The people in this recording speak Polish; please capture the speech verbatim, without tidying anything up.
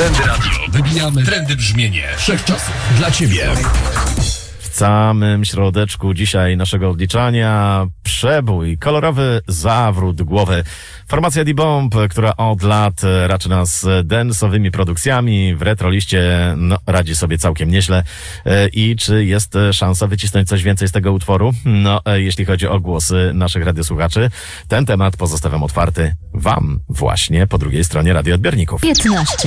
Trendy Radio. Wybijamy trendy brzmienie wszechczasów dla Ciebie. W samym środeczku dzisiaj naszego odliczania przebój, kolorowy zawrót głowy. Formacja D-Bomb, która od lat raczy nas dance'owymi produkcjami, w retroliście no, radzi sobie całkiem nieźle. I czy jest szansa wycisnąć coś więcej z tego utworu? No, jeśli chodzi o głosy naszych radiosłuchaczy, ten temat pozostawiam otwarty Wam właśnie po drugiej stronie radioodbiorników. piętnaście